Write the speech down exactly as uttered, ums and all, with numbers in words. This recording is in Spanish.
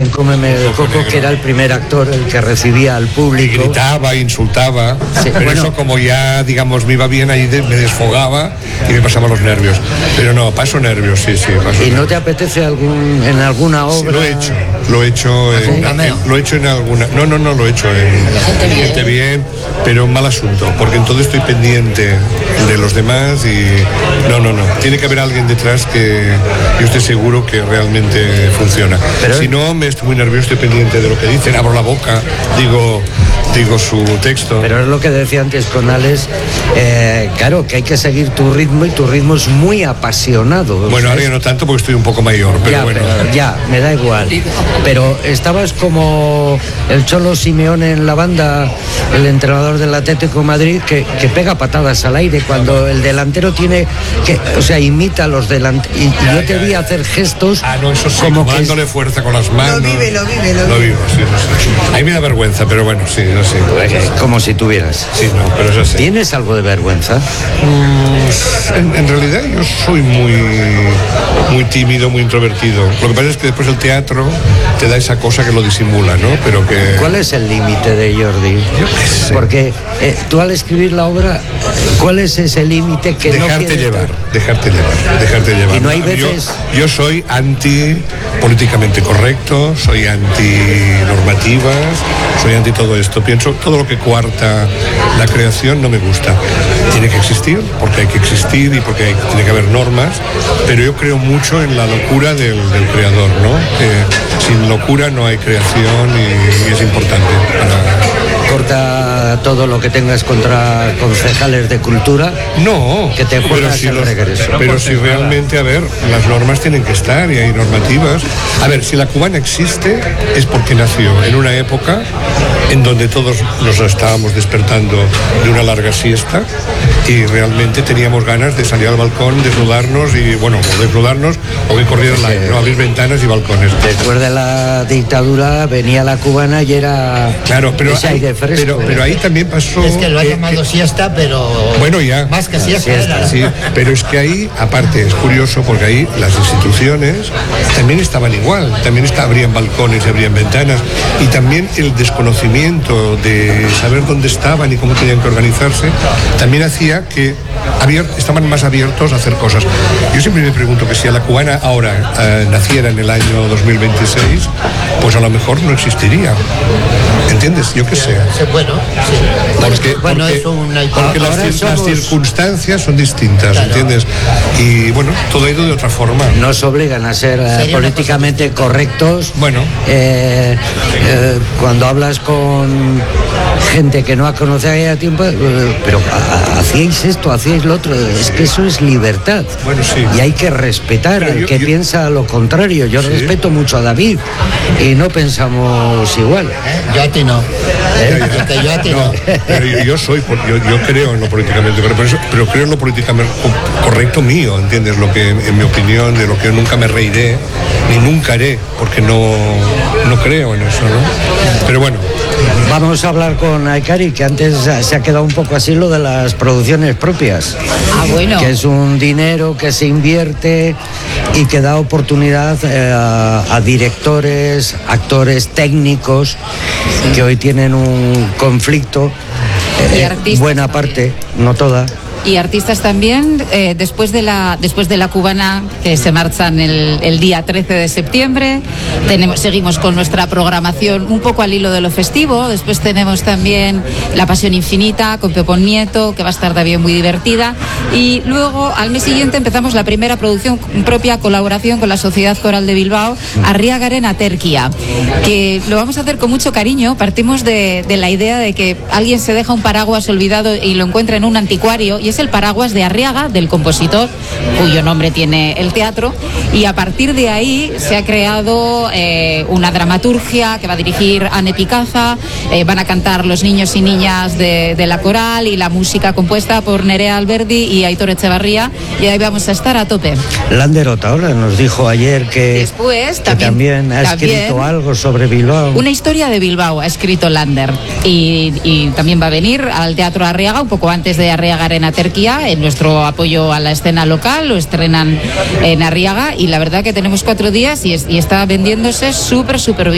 en Cómeme el Coco, que era el primer actor el que recibía al público. Y gritaba, insultaba, sí, pero bueno, eso como ya, digamos, me iba bien, ahí de, me desfogaba y me pasaba los nervios. Pero no, paso nervios, sí, sí. Paso ¿Y nervios. no te apetece algún, en alguna obra? Sí, lo he hecho, lo he hecho en, en, lo he hecho en alguna, no, no, no, lo he hecho en Gente Bien, gente bien pero mal asunto, porque entonces estoy pendiente de los demás y no, no, no, tiene que haber alguien detrás que yo esté seguro que realmente funciona. Pero si no, me estoy muy nervioso, estoy pendiente de lo que dicen, abro la boca, digo, digo su texto. Pero es lo que decía antes con Alex, eh, claro, que hay que seguir tu ritmo y tu ritmo es muy apasionado. Bueno, ahora ya no tanto porque estoy un poco mayor, pero ya, bueno. Pero, ya, me da igual. Pero estabas como el Cholo Simeone en la banda, el entrenador del Atlético de Madrid, que, que pega patadas al aire cuando el delantero tiene que, o sea, imita a los delanteros. Y, y yo te vi hacer gestos. Ah, no, eso sí, como, como que dándole es... fuerza con las manos. Lo vive, lo vive, lo, lo vive. vivo, sí, no sé. A mí me da vergüenza, pero bueno, sí, no sé. Como si tuvieras. Sí, no, pero eso sí. ¿Tienes algo de vergüenza? Mm, en, en realidad yo soy muy, muy tímido, muy introvertido. Lo que pasa es que después el teatro te da esa cosa que lo disimula, ¿no? Pero que... ¿Cuál es el límite de Jordi? Yo qué sé. Porque eh, tú al escribir la obra, ¿cuál es ese límite que dejarte no quieres llevar, estar? dejarte llevar, dejarte llevar. Y no hay veces... Yo, yo soy anti políticamente correcto, soy anti normativas, soy anti todo esto. Pienso todo lo que coarta la creación no me gusta. Tiene que existir, porque hay que existir y porque hay, tiene que haber normas, pero yo creo mucho en la locura del, del creador, ¿no? Eh, sin locura no hay creación y, y es importante para... Corta todo lo que tengas contra concejales de cultura. No, que te pero si, los, pero si realmente, a ver, las normas tienen que estar y hay normativas. A ver, si la cubana existe es porque nació en una época en donde todos nos estábamos despertando de una larga siesta y realmente teníamos ganas de salir al balcón, desnudarnos y, bueno, o desnudarnos o que corriera el aire, ¿no? Abrir ventanas y balcones. Después de la dictadura venía la cubana y era... Claro, pero... ese aire fresco. Pero, pero ahí también pasó... Es que lo ha eh, llamado eh, siesta, pero... Bueno, ya. Más que siesta. siesta sí, pero es que ahí, aparte, es curioso porque ahí las instituciones también estaban igual. También está, abrían balcones, abrían ventanas. Y también el desconocimiento de saber dónde estaban y cómo tenían que organizarse, también hacía que abier- estaban más abiertos a hacer cosas. Yo siempre me pregunto que si a la cubana ahora eh, naciera en el año dos mil veintiséis, pues a lo mejor no existiría. ¿Entiendes? Yo qué sé. Bueno, sí. Porque, bueno, porque, es una porque las, somos... las circunstancias son distintas, claro. ¿Entiendes? Y bueno, todo ha ido de otra forma. Nos obligan a ser eh, políticamente correctos. Bueno. Eh, eh, cuando hablas con gente que no ha conocido a tiempo, eh, pero a, hacíais esto, hacíais lo otro, es que eso es libertad. Bueno, sí. Y hay que respetar al que yo, piensa lo contrario. Yo ¿sí? respeto mucho a David y no pensamos igual. ¿Eh? Yo a ti no. ¿Eh? Yo, yo, yo a ti no. no. Pero yo, yo soy, yo, yo creo en lo políticamente correcto, pero, pero creo en lo políticamente correcto mío, ¿entiendes? Lo que, en mi opinión, de lo que yo nunca me reiré, ni nunca haré, porque no, no creo en eso, ¿no? Pero bueno. Vamos a hablar con Aikari, que antes se ha quedado un poco así lo de las producciones propias. Ah, bueno. Que es un dinero que se invierte y que da oportunidad eh, a, a directores, actores, técnicos, sí. que hoy tienen un conflicto. Y eh, artistas buena también. parte, no toda. Y artistas también, eh, después de la después de la cubana, que se marchan el, el día trece de septiembre, tenemos, seguimos con nuestra programación un poco al hilo de lo festivo. Después tenemos también La Pasión Infinita con Pepón Nieto, que va a estar también muy divertida. Y luego, al mes siguiente, empezamos la primera producción propia, colaboración con la Sociedad Coral de Bilbao, Arriagaren Aterkia, que lo vamos a hacer con mucho cariño. Partimos de, de la idea de que alguien se deja un paraguas olvidado y lo encuentra en un anticuario, y es el paraguas de Arriaga, del compositor, cuyo nombre tiene el teatro, y a partir de ahí se ha creado eh, una dramaturgia que va a dirigir Anne Picaza, eh, van a cantar los niños y niñas de, de la coral, y la música compuesta por Nerea Alberdi y Aitor Echevarría, y ahí vamos a estar a tope. Lander Otaola nos dijo ayer que, Después, que también, también ha también, escrito algo sobre Bilbao. Una historia de Bilbao ha escrito Lander, y, y también va a venir al Teatro Arriaga un poco antes de Arriagaren Aterkia, en nuestro apoyo a la escena local. Lo estrenan en Arriaga y la verdad que tenemos cuatro días y, es, y está vendiéndose súper súper bien.